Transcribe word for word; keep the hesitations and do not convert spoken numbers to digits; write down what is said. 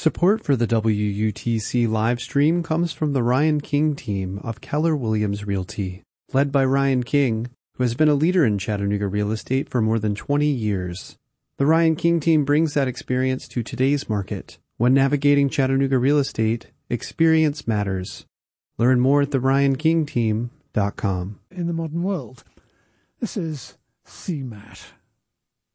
Support for the W U T C live stream comes from the Ryan King team of Keller Williams Realty, led by Ryan King, who has been a leader in Chattanooga real estate for more than twenty years. The Ryan King team brings that experience to today's market. When navigating Chattanooga real estate, experience matters. Learn more at the ryan king team dot com. In the modern world, this is C MAT.